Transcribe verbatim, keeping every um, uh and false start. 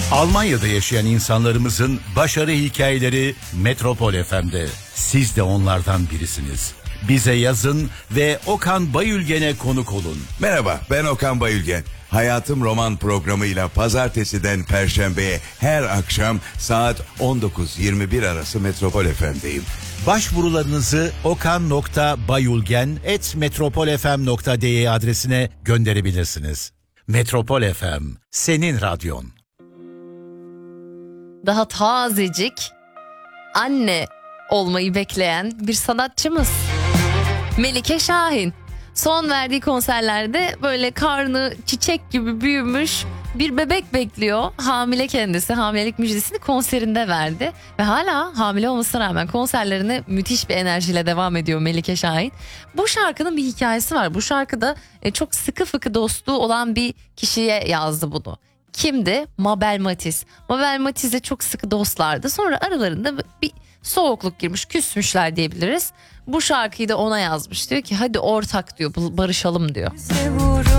Almanya'da yaşayan insanlarımızın başarı hikayeleri Metropol F M'de. Siz de onlardan birisiniz. Bize yazın ve Okan Bayülgen'e konuk olun. Merhaba, ben Okan Bayülgen. Hayatım Roman programıyla pazartesiden perşembeye her akşam saat on dokuz yirmi bir arası Metropol F M'deyim. Başvurularınızı okan nokta bayülgen at metropolfm nokta de adresine gönderebilirsiniz. Metropol F M, senin radyon. Daha tazecik anne olmayı bekleyen bir sanatçımız Melike Şahin. Son verdiği konserlerde böyle karnı çiçek gibi büyümüş bir bebek bekliyor. Hamile kendisi, hamilelik müjdesini konserinde verdi. Ve hala hamile olmasına rağmen konserlerine müthiş bir enerjiyle devam ediyor Melike Şahin. Bu şarkının bir hikayesi var. Bu şarkıda çok sıkı fıkı dostluğu olan bir kişiye yazdı bunu. Kimdi? Mabel Matiz. Mabel Matiz'le çok sıkı dostlardı. Sonra aralarında bir soğukluk girmiş, küsmüşler diyebiliriz. Bu şarkıyı da ona yazmış. Diyor ki hadi ortak diyor, barışalım diyor.